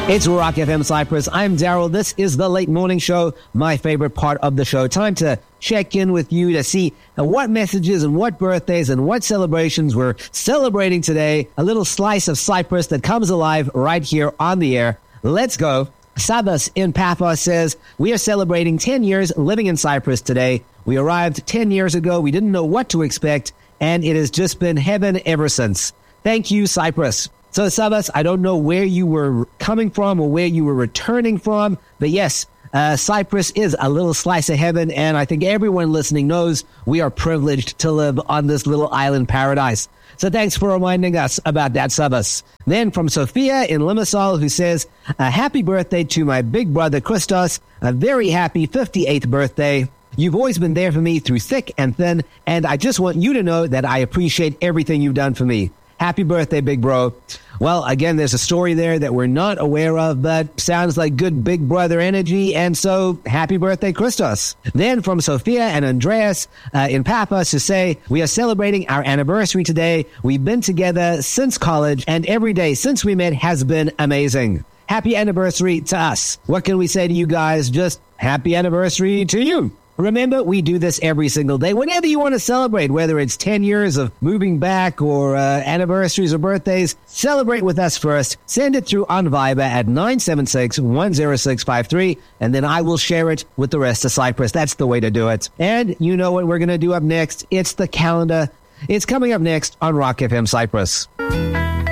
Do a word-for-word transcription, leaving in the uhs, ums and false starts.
It's Rock F M Cyprus. I'm Daryl. This is the Late Morning Show, my favorite part of the show. Time to check in with you to see what messages and what birthdays and what celebrations we're celebrating today. A little slice of Cyprus that comes alive right here on the air. Let's go. Savas in Paphos says, we are celebrating ten years living in Cyprus today. We arrived ten years ago. We didn't know what to expect, and it has just been heaven ever since. Thank you, Cyprus. So, Savas, I don't know where you were coming from or where you were returning from, but yes, uh, Cyprus is a little slice of heaven, and I think everyone listening knows we are privileged to live on this little island paradise. So thanks for reminding us about that, Savas. Then from Sophia in Limassol, who says, a happy birthday to my big brother Christos, a very happy fifty-eighth birthday. You've always been there for me through thick and thin, and I just want you to know that I appreciate everything you've done for me. Happy birthday, big bro. Well, again, there's a story there that we're not aware of, but sounds like good big brother energy, and so happy birthday, Christos. Then from Sophia and Andreas uh, in Paphos to say, we are celebrating our anniversary today. We've been together since college, and every day since we met has been amazing. Happy anniversary to us. What can we say to you guys? Just happy anniversary to you. Remember, we do this every single day. Whenever you want to celebrate, whether it's ten years of moving back or uh, anniversaries or birthdays, celebrate with us first. Send it through on Viber at nine seven six, one zero six five three, and then I will share it with the rest of Cyprus. That's the way to do it. And you know what we're going to do up next? It's the calendar. It's coming up next on Rock F M Cyprus.